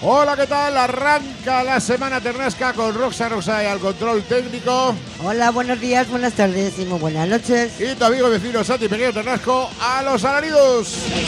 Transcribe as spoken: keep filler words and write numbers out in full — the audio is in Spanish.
Hola, ¿qué tal? Arranca la semana Ternasca con Roxa Roxay al control técnico. Hola, buenos días, buenas tardes y muy buenas noches. Y tu amigo vecino Santi Pequeño Ternasco a los alaridos.